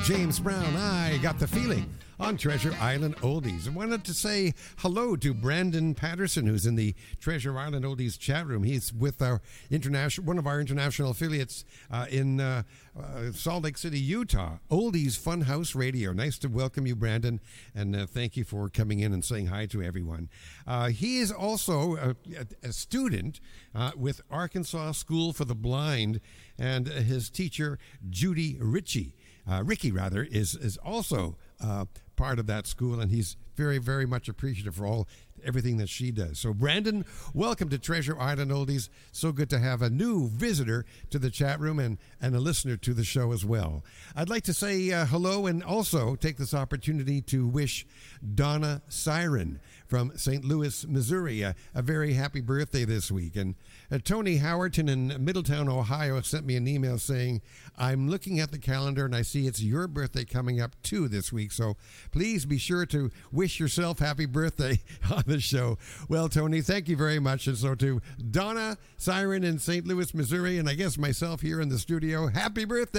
James Brown, I Got the Feeling on Treasure Island Oldies. I wanted to say hello to Brandon Patterson, who's in the Treasure Island Oldies chat room. He's with our one of our international affiliates in Salt Lake City, Utah, Oldies Funhouse Radio. Nice to welcome you, Brandon, and thank you for coming in and saying hi to everyone. He is also a student with Arkansas School for the Blind, and his teacher, Judy Ricky, is also part of that school, and he's very, very much appreciative for everything that she does. So, Brandon, welcome to Treasure Island Oldies. So good to have a new visitor to the chat room and a listener to the show as well. I'd like to say hello and also take this opportunity to wish Donna Siren from St. Louis, Missouri, a very happy birthday this week. And Tony Howerton in Middletown, Ohio, sent me an email saying, I'm looking at the calendar and I see it's your birthday coming up too this week. So please be sure to wish yourself happy birthday on the show. Well, Tony, thank you very much. And so to Donna Siren in St. Louis, Missouri, and I guess myself here in the studio, happy birthday.